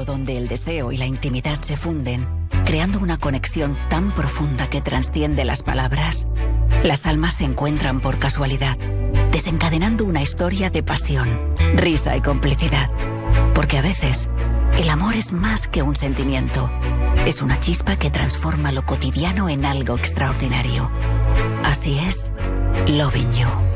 donde el deseo y la intimidad se funden, creando una conexión tan profunda que trasciende las palabras. Las almas se encuentran por casualidad, desencadenando una historia de pasión, risa y complicidad. Porque a veces, el amor es más que un sentimiento. Es una chispa que transforma lo cotidiano en algo extraordinario. Así es, Loving You.